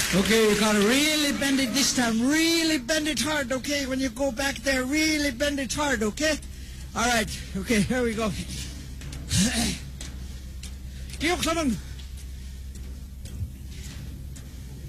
Okay, you gotta really bend it this time. Really bend it hard, okay? When you go back there, really bend it hard, okay? All right, okay, here we go. Diolch naman.